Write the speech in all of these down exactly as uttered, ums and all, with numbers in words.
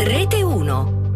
Rete uno.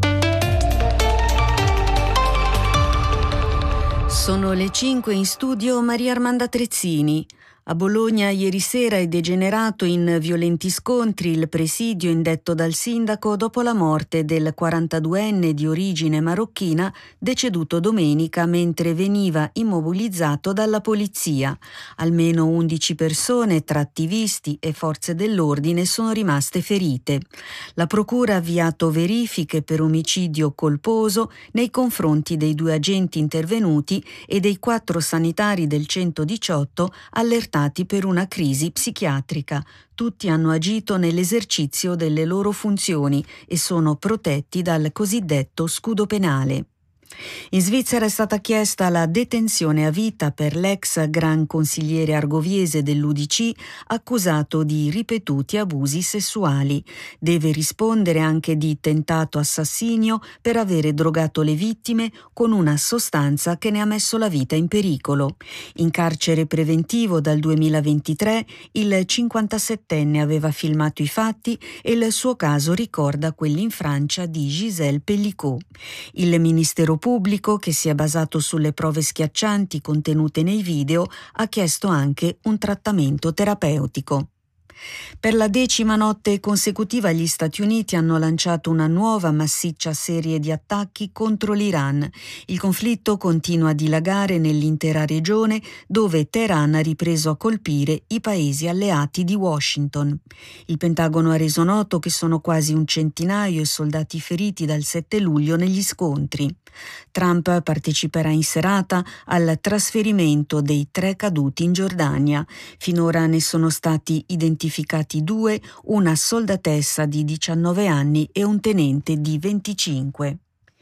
Sono le cinque, in studio Maria Armanda Trezzini. A Bologna ieri sera è degenerato in violenti scontri il presidio indetto dal sindaco dopo la morte del quarantaduenne di origine marocchina deceduto domenica mentre veniva immobilizzato dalla polizia. Almeno undici persone tra attivisti e forze dell'ordine sono rimaste ferite. La procura ha avviato verifiche per omicidio colposo nei confronti dei due agenti intervenuti e dei quattro sanitari del centodiciotto allertati per una crisi psichiatrica. Tutti hanno agito nell'esercizio delle loro funzioni e sono protetti dal cosiddetto scudo penale. In Svizzera è stata chiesta la detenzione a vita per l'ex gran consigliere argoviese dell'U D C accusato di ripetuti abusi sessuali. Deve rispondere anche di tentato assassinio per avere drogato le vittime con una sostanza che ne ha messo la vita in pericolo. In carcere preventivo dal duemilaventitré, il cinquantasettenne aveva filmato i fatti e il suo caso ricorda quelli in Francia di Gisèle Pellicot. Il Ministero Pubblico, che si è basato sulle prove schiaccianti contenute nei video, ha chiesto anche un trattamento terapeutico. Per la decima notte consecutiva gli Stati Uniti hanno lanciato una nuova massiccia serie di attacchi contro l'Iran. Il conflitto continua a dilagare nell'intera regione, dove Teheran ha ripreso a colpire i paesi alleati di Washington. Il Pentagono ha reso noto che sono quasi un centinaio i soldati feriti dal sette luglio negli scontri. Trump parteciperà in serata al trasferimento dei tre caduti in Giordania. Finora ne sono stati identificati due, una soldatessa di diciannove anni e un tenente di venticinque.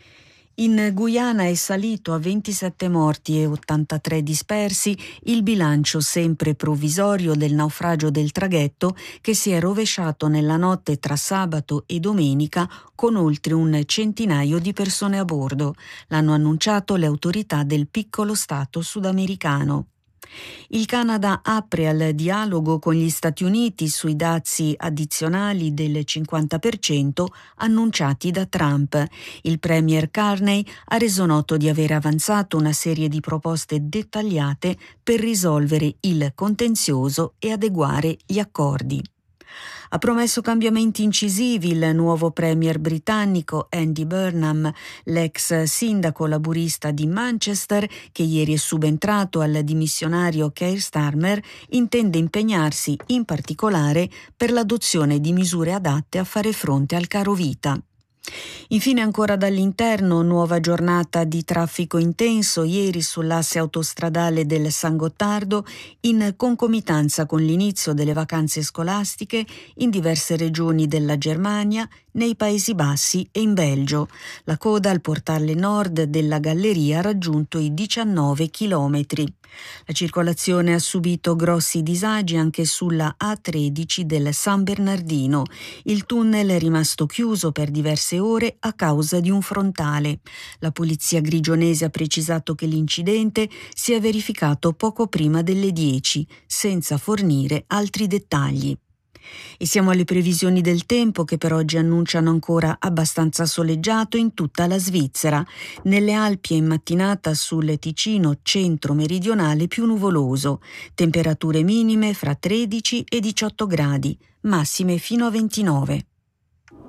In Guyana è salito a ventisette morti e ottantatré dispersi il bilancio sempre provvisorio del naufragio del traghetto che si è rovesciato nella notte tra sabato e domenica con oltre un centinaio di persone a bordo. L'hanno annunciato le autorità del piccolo stato sudamericano. Il Canada apre al dialogo con gli Stati Uniti sui dazi addizionali del cinquanta per cento annunciati da Trump. Il premier Carney ha reso noto di aver avanzato una serie di proposte dettagliate per risolvere il contenzioso e adeguare gli accordi. Ha promesso cambiamenti incisivi il nuovo premier britannico Andy Burnham, l'ex sindaco laburista di Manchester, che ieri è subentrato al dimissionario Keir Starmer, intende impegnarsi in particolare per l'adozione di misure adatte a fare fronte al caro vita. Infine ancora dall'interno, nuova giornata di traffico intenso ieri sull'asse autostradale del San Gottardo in concomitanza con l'inizio delle vacanze scolastiche in diverse regioni della Germania, nei Paesi Bassi e in Belgio. La coda al portale nord della galleria ha raggiunto i diciannove chilometri. La circolazione ha subito grossi disagi anche sulla A tredici del San Bernardino. Il tunnel è rimasto chiuso per diverse ore a causa di un frontale. La polizia grigionese ha precisato che l'incidente si è verificato poco prima delle dieci, senza fornire altri dettagli. E siamo alle previsioni del tempo che per oggi annunciano ancora abbastanza soleggiato in tutta la Svizzera. Nelle Alpi e in mattinata sul Ticino centro-meridionale più nuvoloso. Temperature minime fra tredici e diciotto gradi, massime fino a ventinove.